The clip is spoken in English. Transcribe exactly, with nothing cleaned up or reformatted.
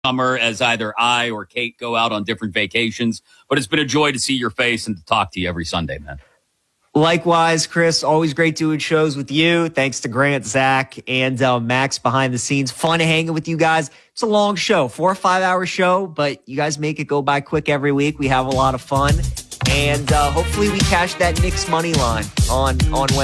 summer as either I or Kate go out on different vacations. But it's been a joy to see your face and to talk to you every Sunday, man. Likewise, Chris, always great doing shows with you. Thanks to Grant, Zach, and uh, Max behind the scenes. Fun hanging with you guys. It's a long show, four or five hour show, but you guys make it go by quick every week. We have a lot of fun. And uh, hopefully we cash that Knicks money line on, on Wednesday.